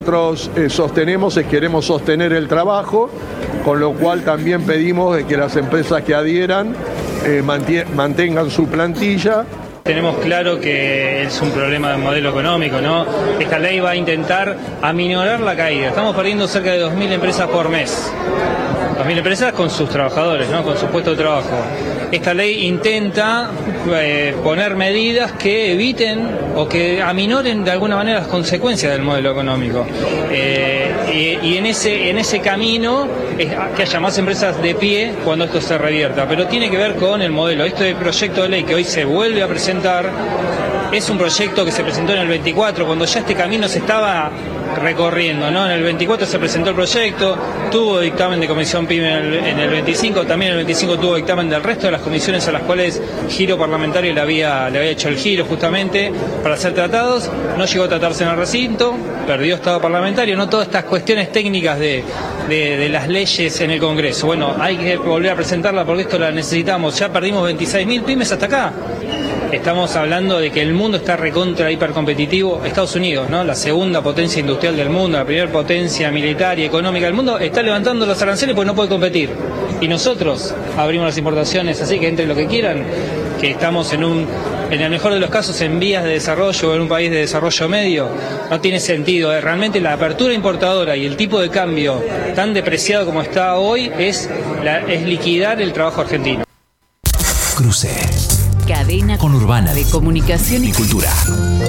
Nosotros queremos sostener el trabajo, con lo cual también pedimos de que las empresas que adhieran mantengan su plantilla. Tenemos claro que es un problema del modelo económico, ¿no? Esta ley va a intentar aminorar la caída. Estamos perdiendo cerca de 2.000 empresas por mes. 2.000 empresas con sus trabajadores, ¿no? Con su puesto de trabajo. Esta ley intenta poner medidas que eviten o que aminoren de alguna manera las consecuencias del modelo económico. Y en ese camino es que haya más empresas de pie cuando esto se revierta. Pero tiene que ver con el modelo. Este proyecto de ley que hoy se vuelve a presentar es un proyecto que se presentó en el 24, cuando ya este camino se estaba recorriendo, ¿no? En el 24 se presentó el proyecto, tuvo dictamen de Comisión PYME en el 25, también en el 25 tuvo dictamen del resto de las comisiones a las cuales Giro Parlamentario le había hecho el giro justamente para ser tratados. No llegó a tratarse en el recinto, perdió estado parlamentario, no todas estas cuestiones técnicas de las leyes en el Congreso. Bueno, hay que volver a presentarla porque esto la necesitamos. Ya perdimos 26.000 pymes hasta acá. Estamos hablando de que el mundo está recontra hipercompetitivo. Estados Unidos, ¿no? La segunda potencia industrial del mundo, la primera potencia militar y económica del mundo, está levantando los aranceles porque no puede competir. Y nosotros abrimos las importaciones, así que entre lo que quieran, que estamos en el mejor de los casos en vías de desarrollo o en un país de desarrollo medio, no tiene sentido. Realmente la apertura importadora y el tipo de cambio tan depreciado como está hoy es liquidar el trabajo argentino. Cruce. Cadena Conurbana de comunicación y cultura.